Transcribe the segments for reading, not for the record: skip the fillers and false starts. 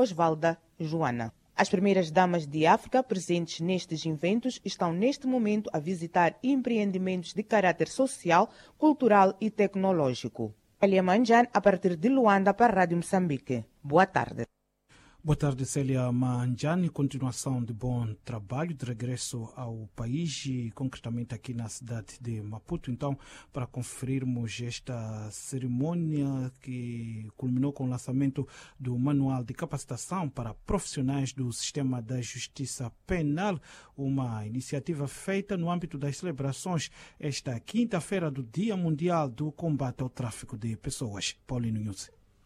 Osvalda Joana. As primeiras damas de África presentes nestes eventos estão neste momento a visitar empreendimentos de caráter social, cultural e tecnológico. Célia Manjan, a partir de Luanda, para a Rádio Moçambique. Boa tarde. Boa tarde, Célia Manjani. Continuação de bom trabalho de regresso ao país e concretamente aqui na cidade de Maputo. Então, para conferirmos esta cerimônia que culminou com o lançamento do Manual de Capacitação para Profissionais do Sistema da Justiça Penal, uma iniciativa feita no âmbito das celebrações esta quinta-feira do Dia Mundial do Combate ao Tráfico de Pessoas. Paulino Nunes.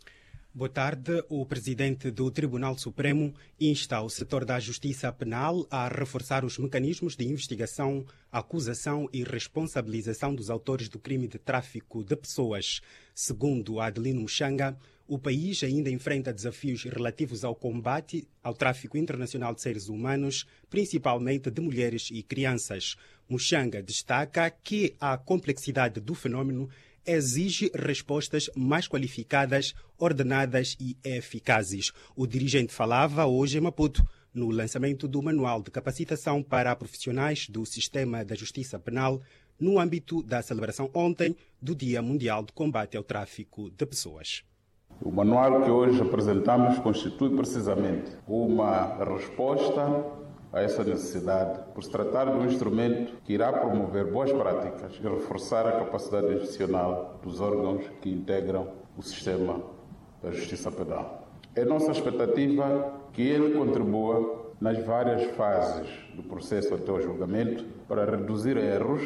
Boa tarde. O presidente do Tribunal Supremo insta o setor da justiça penal a reforçar os mecanismos de investigação, acusação e responsabilização dos autores do crime de tráfico de pessoas. Segundo Adelino Muxanga, o país ainda enfrenta desafios relativos ao combate ao tráfico internacional de seres humanos, principalmente de mulheres e crianças. Muxanga destaca que a complexidade do fenômeno exige respostas mais qualificadas, ordenadas e eficazes. O dirigente falava hoje em Maputo, no lançamento do Manual de Capacitação para Profissionais do Sistema da Justiça Penal, no âmbito da celebração ontem do Dia Mundial de Combate ao Tráfico de Pessoas. O manual que hoje apresentamos constitui precisamente uma resposta a essa necessidade, por se tratar de um instrumento que irá promover boas práticas e reforçar a capacidade institucional dos órgãos que integram o sistema da justiça penal. É nossa expectativa que ele contribua nas várias fases do processo até o julgamento para reduzir erros,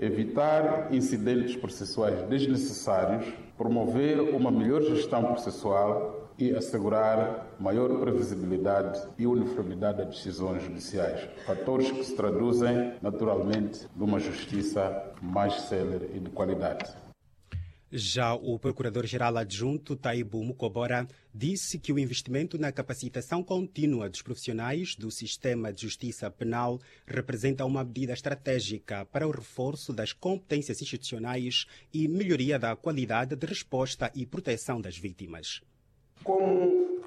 evitar incidentes processuais desnecessários, promover uma melhor gestão processual e assegurar maior previsibilidade e uniformidade das decisões judiciais. Fatores que se traduzem, naturalmente, numa justiça mais célere e de qualidade. Já o Procurador-Geral Adjunto, Taibu Mukobora, disse que o investimento na capacitação contínua dos profissionais do sistema de justiça penal representa uma medida estratégica para o reforço das competências institucionais e melhoria da qualidade de resposta e proteção das vítimas. Como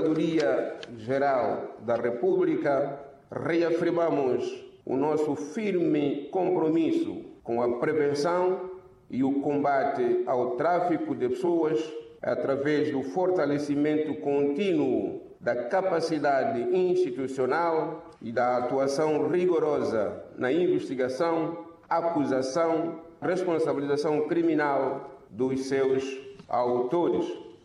Procuradoria-Geral da República, reafirmamos o nosso firme compromisso com a prevenção e o combate ao tráfico de pessoas através do fortalecimento contínuo da capacidade institucional e da atuação rigorosa na investigação, acusação, responsabilização criminal dos seus autores.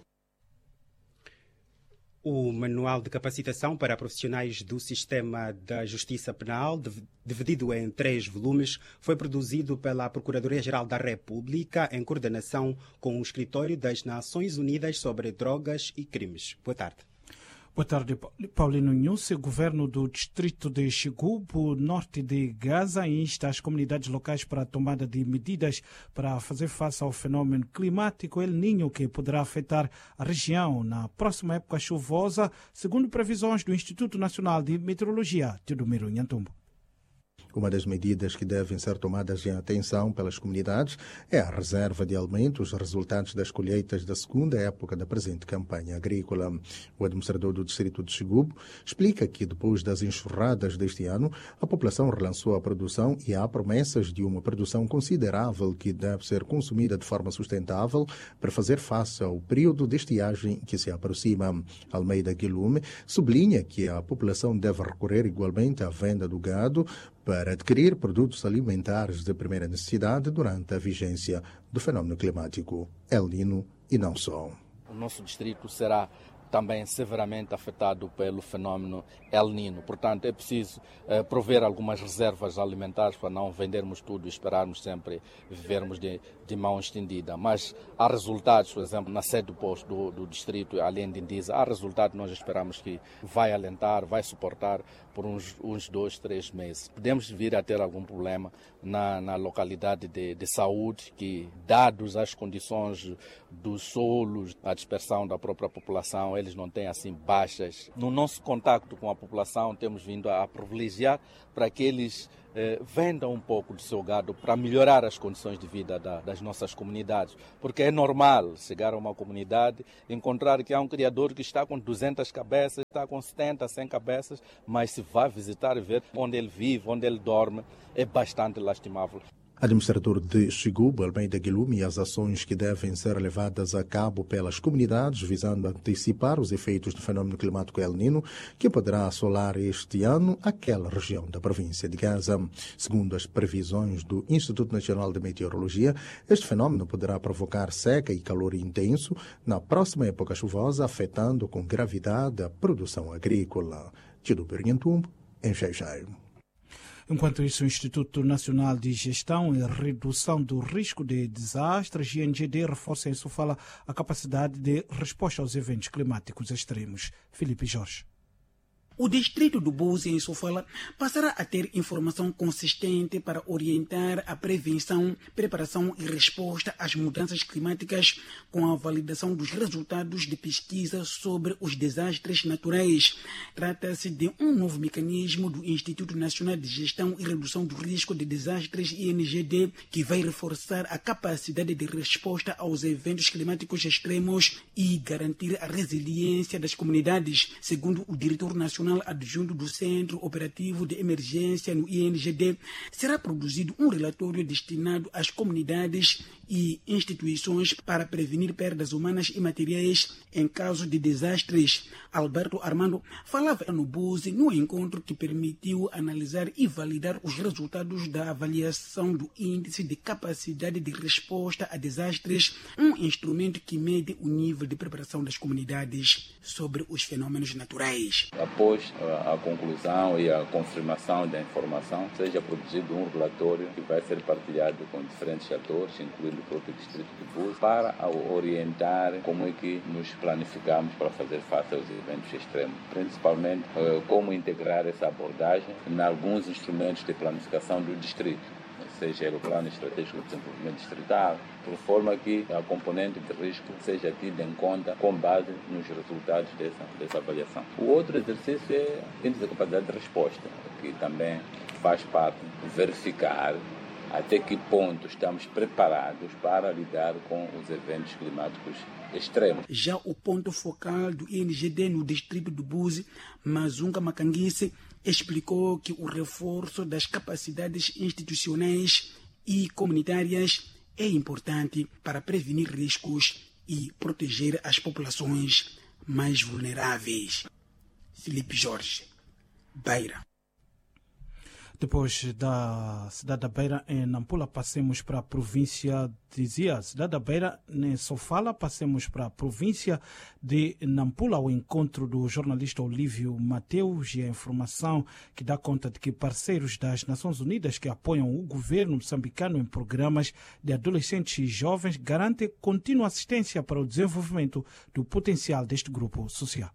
O Manual de Capacitação para Profissionais do Sistema da Justiça Penal, dividido em 3 volumes, foi produzido pela Procuradoria-Geral da República em coordenação com o Escritório das Nações Unidas sobre Drogas e Crimes. Boa tarde. Boa tarde, Paulino Nunes. O governo do distrito de Xigubo, norte de Gaza, insta as comunidades locais para a tomada de medidas para fazer face ao fenômeno climático El Niño, que poderá afetar a região na próxima época chuvosa, segundo previsões do Instituto Nacional de Meteorologia, Teodomiro Nhantumbo. Uma das medidas que devem ser tomadas em atenção pelas comunidades é a reserva de alimentos resultantes das colheitas da segunda época da presente campanha agrícola. O administrador do distrito de Xigubo explica que depois das enxurradas deste ano, a população relançou a produção e há promessas de uma produção considerável que deve ser consumida de forma sustentável para fazer face ao período de estiagem que se aproxima. Almeida Guilume sublinha que a população deve recorrer igualmente à venda do gado para adquirir produtos alimentares de primeira necessidade durante a vigência do fenômeno climático El Niño e não só. O nosso distrito será também severamente afetado pelo fenômeno El Niño. Portanto, é preciso prover algumas reservas alimentares para não vendermos tudo e esperarmos sempre vivermos de mão estendida. Mas há resultados, por exemplo, na sede do posto do distrito, além de Indiza, há resultados que nós esperamos que vai alentar, vai suportar por uns 2, 3 meses. Podemos vir a ter algum problema na localidade de saúde, que, dados as condições dos solos, a dispersão da própria população, eles não têm assim baixas. No nosso contacto com a população, temos vindo a privilegiar para que eles vendam um pouco do seu gado para melhorar as condições de vida das nossas comunidades. Porque é normal chegar a uma comunidade e encontrar que há um criador que está com 200 cabeças Está com 70, 100 cabeças, mas se vai visitar e ver onde ele vive, onde ele dorme, é bastante lastimável. Administrador de Xiguba, Almeida Guilherme, as ações que devem ser levadas a cabo pelas comunidades visando antecipar os efeitos do fenômeno climático El Niño, que poderá assolar este ano aquela região da província de Gaza. Segundo as previsões do Instituto Nacional de Meteorologia, este fenômeno poderá provocar seca e calor intenso na próxima época chuvosa, afetando com gravidade a produção agrícola. Tido Bergantumbo, em Xai-Xai. Enquanto isso, o Instituto Nacional de Gestão e Redução do Risco de Desastres, INGD, reforça em Sofala a capacidade de resposta aos eventos climáticos extremos. Felipe Jorge. O distrito do Buzi, em Sofala, passará a ter informação consistente para orientar a prevenção, preparação e resposta às mudanças climáticas com a validação dos resultados de pesquisa sobre os desastres naturais. Trata-se de um novo mecanismo do Instituto Nacional de Gestão e Redução do Risco de Desastres, INGD, que vai reforçar a capacidade de resposta aos eventos climáticos extremos e garantir a resiliência das comunidades, segundo o diretor nacional adjunto do Centro Operativo de Emergência no INGD. Será produzido um relatório destinado às comunidades e instituições para prevenir perdas humanas e materiais em caso de desastres. Alberto Armando falava no Buzi no encontro que permitiu analisar e validar os resultados da avaliação do Índice de Capacidade de Resposta a Desastres, um instrumento que mede o nível de preparação das comunidades sobre os fenômenos naturais. Após a conclusão e a confirmação da informação, seja produzido um relatório que vai ser partilhado com diferentes atores, incluindo o próprio distrito de Buzi, para orientar como é que nos planificamos para fazer face aos eventos extremos, principalmente como integrar essa abordagem em alguns instrumentos de planificação do distrito, seja o Plano Estratégico de Desenvolvimento Distrital, por forma que a componente de risco seja tida em conta com base nos resultados dessa avaliação. O outro exercício é o índice de capacidade de resposta, que também faz parte de verificar até que ponto estamos preparados para lidar com os eventos climáticos extremos. Já o ponto focal do INGD no distrito do Buzi, Mazunga Macanguisse, explicou que o reforço das capacidades institucionais e comunitárias é importante para prevenir riscos e proteger as populações mais vulneráveis. Felipe Jorge, Beira. Depois da cidade da Beira, em Nampula, passemos para a província de Zia. Cidade da Beira, em Sofala, passemos para a província de Nampula, ao encontro do jornalista Olívio Mateus e a informação que dá conta de que parceiros das Nações Unidas que apoiam o governo moçambicano em programas de adolescentes e jovens garantem contínua assistência para o desenvolvimento do potencial deste grupo social.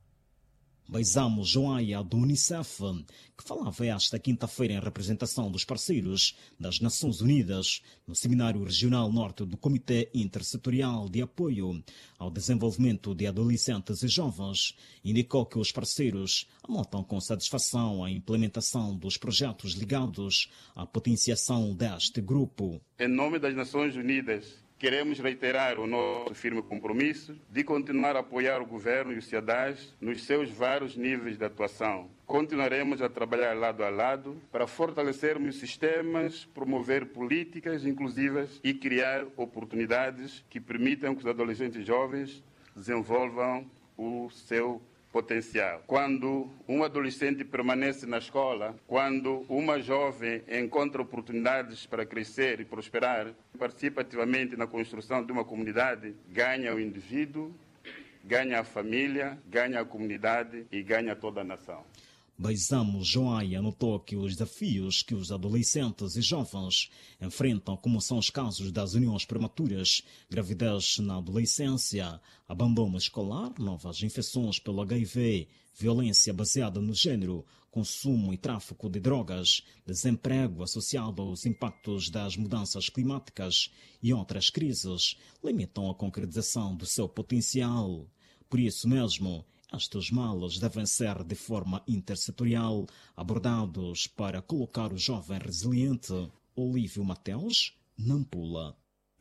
Baizamo Joaia, do Unicef, que falava esta quinta-feira em representação dos parceiros das Nações Unidas no Seminário Regional Norte do Comitê Intersetorial de Apoio ao Desenvolvimento de Adolescentes e Jovens, indicou que os parceiros anotam com satisfação a implementação dos projetos ligados à potenciação deste grupo. Em nome das Nações Unidas, queremos reiterar o nosso firme compromisso de continuar a apoiar o governo e o CIADAS nos seus vários níveis de atuação. Continuaremos a trabalhar lado a lado para fortalecermos sistemas, promover políticas inclusivas e criar oportunidades que permitam que os adolescentes e jovens desenvolvam o seu potencial. Quando um adolescente permanece na escola, quando uma jovem encontra oportunidades para crescer e prosperar, participa ativamente na construção de uma comunidade, ganha o indivíduo, ganha a família, ganha a comunidade e ganha toda a nação. Baizamo Joaia notou que os desafios que os adolescentes e jovens enfrentam, como são os casos das uniões prematuras, gravidez na adolescência, abandono escolar, novas infecções pelo HIV, violência baseada no gênero, consumo e tráfico de drogas, desemprego associado aos impactos das mudanças climáticas e outras crises, limitam a concretização do seu potencial. Por isso mesmo, estes males devem ser de forma intersetorial abordados para colocar o jovem resiliente. Olívio Mateus, Nampula.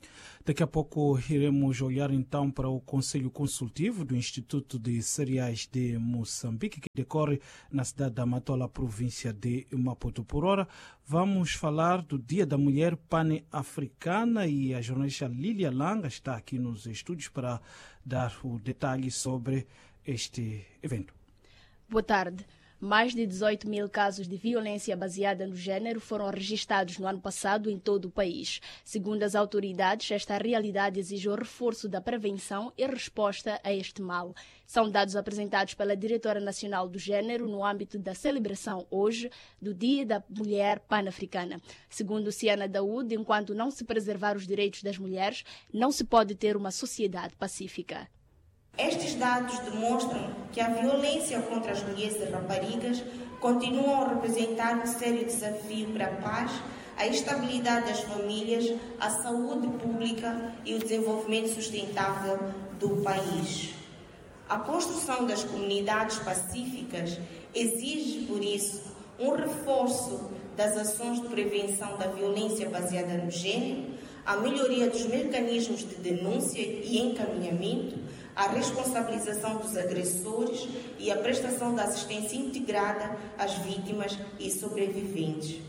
Daqui a pouco iremos olhar então para o Conselho Consultivo do Instituto de Cereais de Moçambique, que decorre na cidade da Matola, província de Maputo. Por hora, vamos falar do Dia da Mulher Pan-Africana e a jornalista Lília Langa está aqui nos estúdios para dar o detalhe sobre este evento. Boa tarde. Mais de 18 mil casos de violência baseada no género foram registrados no ano passado em todo o país. Segundo as autoridades, esta realidade exige o reforço da prevenção e resposta a este mal. São dados apresentados pela Diretora Nacional do Género no âmbito da celebração hoje do Dia da Mulher Pan-Africana. Segundo Ciana Daúde, enquanto não se preservar os direitos das mulheres, não se pode ter uma sociedade pacífica. Estes dados demonstram que a violência contra as mulheres e raparigas continuam a representar um sério desafio para a paz, a estabilidade das famílias, a saúde pública e o desenvolvimento sustentável do país. A construção das comunidades pacíficas exige, por isso, um reforço das ações de prevenção da violência baseada no género, a melhoria dos mecanismos de denúncia e encaminhamento, a responsabilização dos agressores e a prestação de assistência integrada às vítimas e sobreviventes.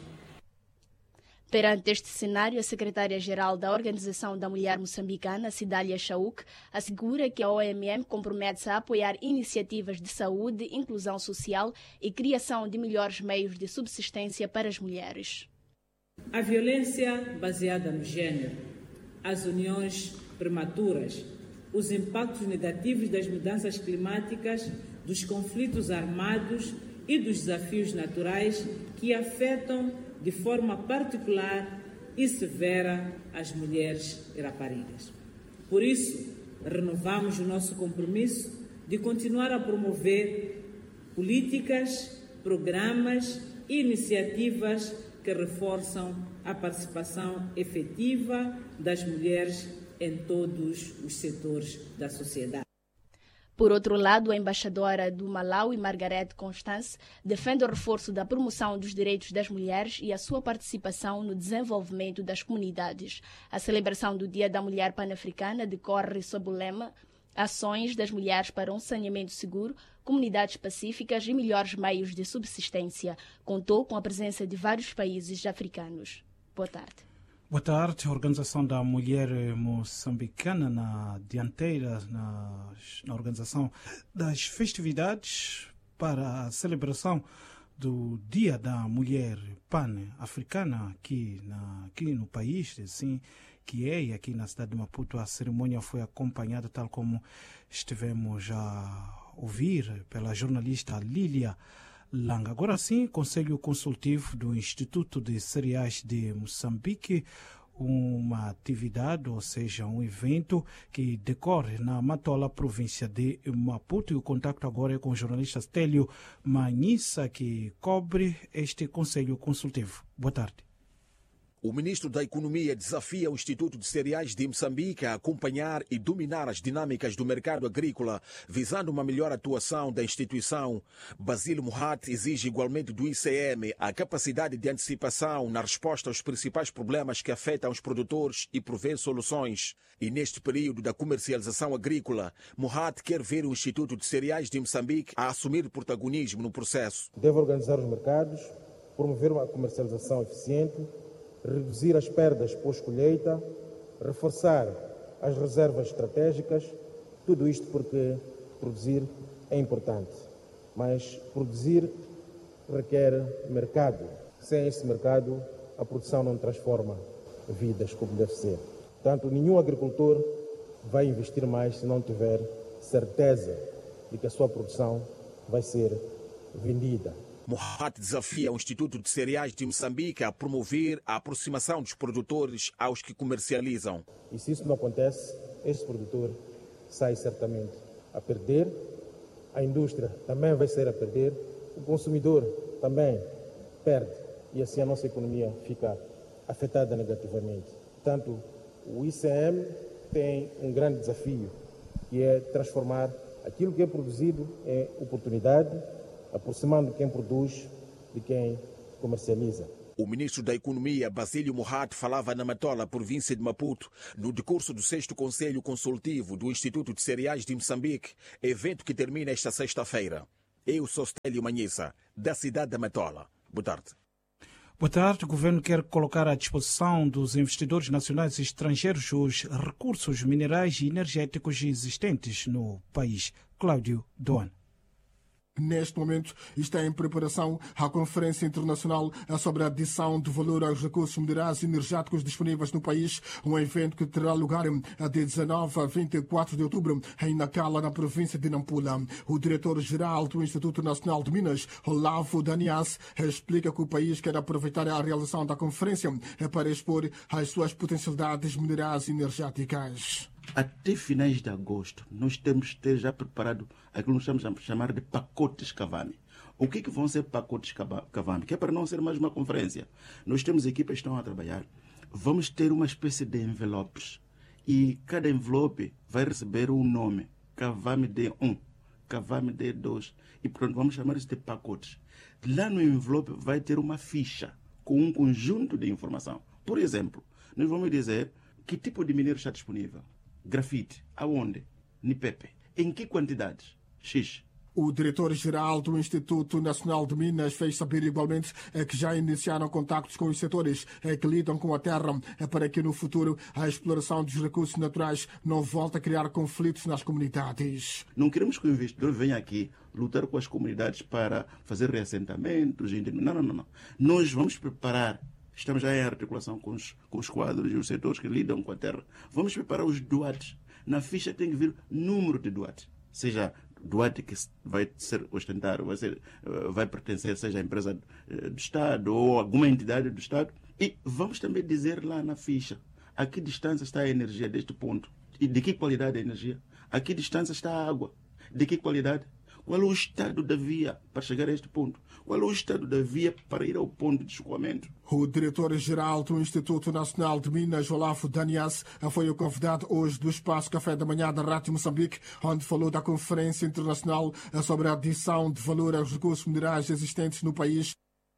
Perante este cenário, a secretária-geral da Organização da Mulher Moçambicana, Cidália Chauk, assegura que a OMM compromete-se a apoiar iniciativas de saúde, inclusão social e criação de melhores meios de subsistência para as mulheres. A violência baseada no género, as uniões prematuras, os impactos negativos das mudanças climáticas, dos conflitos armados e dos desafios naturais que afetam de forma particular e severa as mulheres e raparigas. Por isso, renovamos o nosso compromisso de continuar a promover políticas, programas e iniciativas que reforçam a participação efetiva das mulheres em todos os setores da sociedade. Por outro lado, a embaixadora do Malawi, Margaret Constance, defende o reforço da promoção dos direitos das mulheres e a sua participação no desenvolvimento das comunidades. A celebração do Dia da Mulher Pan-Africana decorre sob o lema Ações das Mulheres para um Saneamento Seguro, Comunidades Pacíficas e Melhores Meios de Subsistência. Contou com a presença de vários países africanos. Boa tarde. Boa tarde. A Organização da Mulher Moçambicana na dianteira na organização das festividades para a celebração do Dia da Mulher Pan-Africana aqui no país, assim que é, e aqui na cidade de Maputo a cerimônia foi acompanhada, tal como estivemos a ouvir, pela jornalista Lília Langa. Agora sim, Conselho Consultivo do Instituto de Cereais de Moçambique, uma atividade, ou seja, um evento que decorre na Matola, província de Maputo. E o contato agora é com o jornalista Stélio Manhissa, que cobre este Conselho Consultivo. Boa tarde. O ministro da Economia desafia o Instituto de Cereais de Moçambique a acompanhar e dominar as dinâmicas do mercado agrícola, visando uma melhor atuação da instituição. Basílio Mohat exige igualmente do ICM a capacidade de antecipação na resposta aos principais problemas que afetam os produtores e prover soluções. E neste período da comercialização agrícola, Mohat quer ver o Instituto de Cereais de Moçambique a assumir protagonismo no processo. Deve organizar os mercados, promover uma comercialização eficiente, reduzir as perdas pós-colheita, reforçar as reservas estratégicas, tudo isto porque produzir é importante, mas produzir requer mercado. Sem esse mercado, a produção não transforma vidas como deve ser. Portanto, nenhum agricultor vai investir mais se não tiver certeza de que a sua produção vai ser vendida. Mohat desafia o Instituto de Cereais de Moçambique a promover a aproximação dos produtores aos que comercializam. E se isso não acontece, esse produtor sai certamente a perder, a indústria também vai sair a perder, o consumidor também perde e assim a nossa economia fica afetada negativamente. Portanto, o ICM tem um grande desafio, que é transformar aquilo que é produzido em oportunidade, aproximando quem produz de quem comercializa. O ministro da Economia, Basílio Mohat, falava na Matola, província de Maputo, no decurso do 6º Conselho Consultivo do Instituto de Cereais de Moçambique, evento que termina esta sexta-feira. Eu sou Stélio Manhissa, da cidade da Matola. Boa tarde. Boa tarde. O governo quer colocar à disposição dos investidores nacionais e estrangeiros os recursos minerais e energéticos existentes no país. Cláudio Doan. Neste momento está em preparação a Conferência Internacional sobre a adição de valor aos recursos minerais e energéticos disponíveis no país, um evento que terá lugar de 19 a 24 de outubro em Nacala, na província de Nampula. O diretor-geral do Instituto Nacional de Minas, Olavo Danias, explica que o país quer aproveitar a realização da conferência para expor as suas potencialidades minerais e energéticas. Até finais de agosto, nós temos que ter já preparado aquilo que nós estamos a chamar de pacotes Cavame. O que vão ser pacotes Cavame? Que é para não ser mais uma conferência. Nós temos equipas que estão a trabalhar. Vamos ter uma espécie de envelopes. E cada envelope vai receber um nome. Cavame D1, Cavame D2. E, portanto, vamos chamar isso de pacotes. Lá no envelope vai ter uma ficha com um conjunto de informação. Por exemplo, nós vamos dizer que tipo de minério está disponível. Grafite, aonde? Nipepe. Em que quantidades? X. O diretor-geral do Instituto Nacional de Minas fez saber igualmente que já iniciaram contactos com os setores que lidam com a terra para que no futuro a exploração dos recursos naturais não volte a criar conflitos nas comunidades. Não queremos que o investidor venha aqui lutar com as comunidades para fazer reassentamentos. Não. Nós vamos preparar. Estamos já em articulação com os quadros e os setores que lidam com a terra. Vamos preparar os doates. Na ficha tem que vir número de doates. Seja doate que vai ser ostentário, vai pertencer, seja a empresa do Estado ou alguma entidade do Estado. E vamos também dizer lá na ficha a que distância está a energia deste ponto. E de que qualidade a energia? A que distância está a água? De que qualidade? Qual é o estado da via para chegar a este ponto? Qual é o estado da via para ir ao ponto de escoamento? O diretor-geral do Instituto Nacional de Minas, Olavo Danias, foi o convidado hoje do Espaço Café da Manhã da Rádio Moçambique, onde falou da Conferência Internacional sobre a adição de valor aos recursos minerais existentes no país.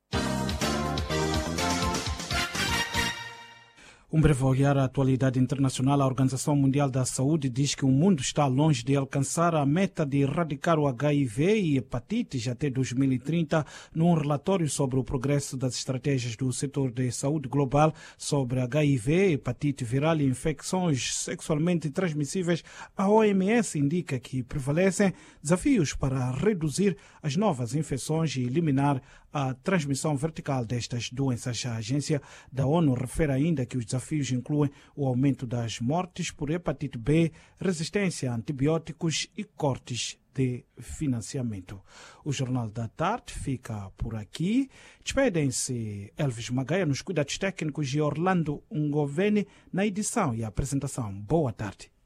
Um breve olhar à atualidade internacional. A Organização Mundial da Saúde diz que o mundo está longe de alcançar a meta de erradicar o HIV e hepatites até 2030, num relatório sobre o progresso das estratégias do setor de saúde global sobre HIV, hepatite viral e infecções sexualmente transmissíveis. A OMS indica que prevalecem desafios para reduzir as novas infecções e eliminar a transmissão vertical destas doenças. A agência da ONU refere ainda que os desafios incluem o aumento das mortes por hepatite B, resistência a antibióticos e cortes de financiamento. O Jornal da Tarde fica por aqui. Despedem-se Elvis Magaia nos cuidados técnicos e Orlando Ngoveni na edição e apresentação. Boa tarde.